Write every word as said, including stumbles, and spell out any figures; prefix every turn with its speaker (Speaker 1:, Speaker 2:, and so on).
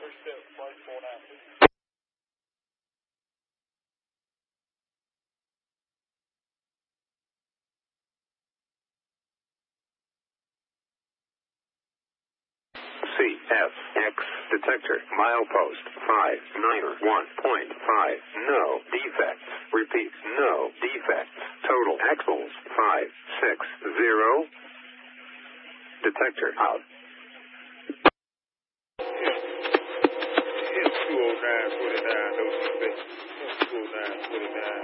Speaker 1: First step, flight four nine, please.
Speaker 2: C F X detector milepost five nine one point five. No defects. Repeat, no defects. Total axles five six zero. Detector out.
Speaker 1: It's two oh nine twenty-nine, no defects. two oh nine twenty-nine.